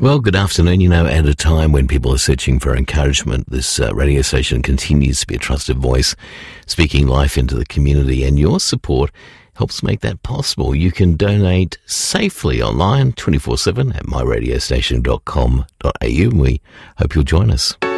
Well, good afternoon. At a time when people are searching for encouragement, this radio station continues to be a trusted voice, speaking life into the community, and your support helps make that possible. You can donate safely online 24/7 at myradiostation.com.au, and we hope you'll join us.